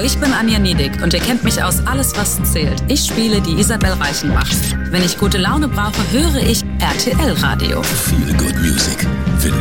ich bin Anja Niedig und ihr kennt mich aus Alles, was zählt. Ich spiele die Isabel Reichenbach. Wenn ich gute Laune brauche, höre ich RTL Radio. Feel Good Music.